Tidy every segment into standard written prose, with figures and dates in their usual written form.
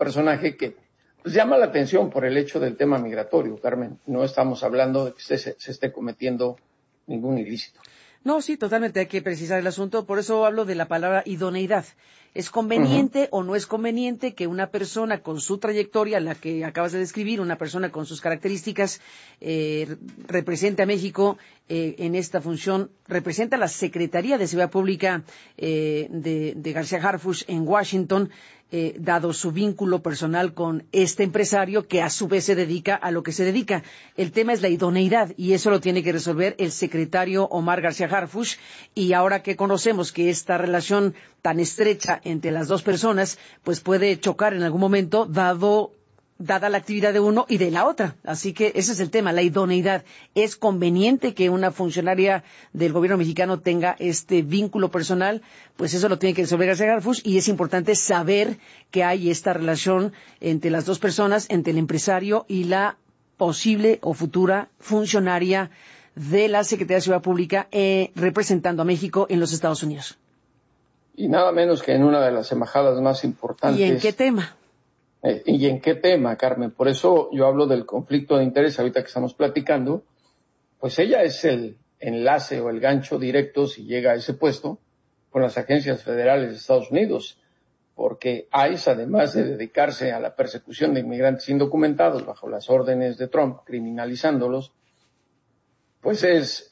personaje que pues, llama la atención por el hecho del tema migratorio, Carmen. No estamos hablando de que se esté cometiendo ningún ilícito. No, sí, totalmente hay que precisar el asunto, por eso hablo de la palabra idoneidad. ¿Es conveniente o no es conveniente que una persona con su trayectoria, la que acabas de describir, una persona con sus características, represente a México en esta función, representa a la Secretaría de Seguridad Pública de García Harfuch en Washington, dado su vínculo personal con este empresario que a su vez se dedica a lo que se dedica? El tema es la idoneidad y eso lo tiene que resolver el secretario Omar García Harfuch, y ahora que conocemos que esta relación tan estrecha entre las dos personas pues puede chocar en algún momento dada la actividad de uno y de la otra. Así que ese es el tema, la idoneidad. ¿Es conveniente que una funcionaria del gobierno mexicano tenga este vínculo personal? Pues eso lo tiene que resolver García Harfuch, y es importante saber que hay esta relación entre las dos personas, entre el empresario y la posible o futura funcionaria de la Secretaría de Seguridad Pública representando a México en los Estados Unidos. Y nada menos que en una de las embajadas más importantes. ¿Y en qué tema? ¿Y en qué tema, Carmen? Por eso yo hablo del conflicto de interés ahorita que estamos platicando. Pues ella es el enlace o el gancho directo, si llega a ese puesto, con las agencias federales de Estados Unidos, porque ICE, además de dedicarse a la persecución de inmigrantes indocumentados bajo las órdenes de Trump, criminalizándolos, pues es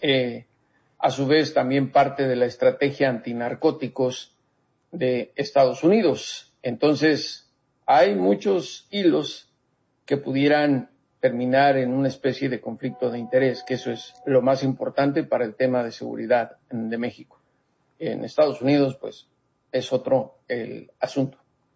a su vez también parte de la estrategia antinarcóticos de Estados Unidos. Entonces, hay muchos hilos que pudieran terminar en una especie de conflicto de interés, que eso es lo más importante para el tema de seguridad de México. En Estados Unidos, pues, es otro el asunto.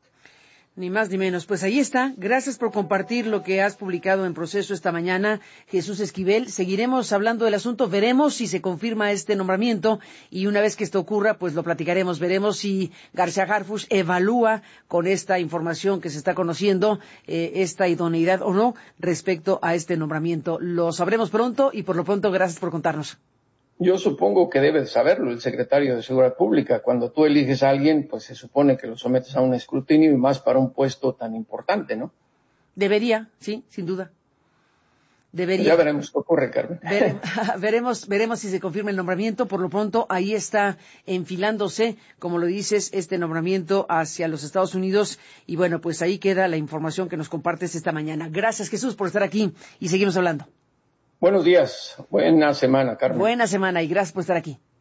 Ni más ni menos. Pues ahí está. Gracias por compartir lo que has publicado en Proceso esta mañana, Jesús Esquivel. Seguiremos hablando del asunto. Veremos si se confirma este nombramiento y una vez que esto ocurra, pues lo platicaremos. Veremos si García Harfuch evalúa con esta información que se está conociendo esta idoneidad o no respecto a este nombramiento. Lo sabremos pronto y por lo pronto gracias por contarnos. Yo supongo que debe saberlo el secretario de Seguridad Pública. Cuando tú eliges a alguien, pues se supone que lo sometes a un escrutinio y más para un puesto tan importante, ¿no? Debería, sí, sin duda. Debería. Ya veremos qué ocurre, Carmen. Veremos si se confirma el nombramiento. Por lo pronto, ahí está enfilándose, como lo dices, este nombramiento hacia los Estados Unidos. Y bueno, pues ahí queda la información que nos compartes esta mañana. Gracias, Jesús, por estar aquí y seguimos hablando. Buenos días. Buena semana, Carmen. Buena semana y gracias por estar aquí.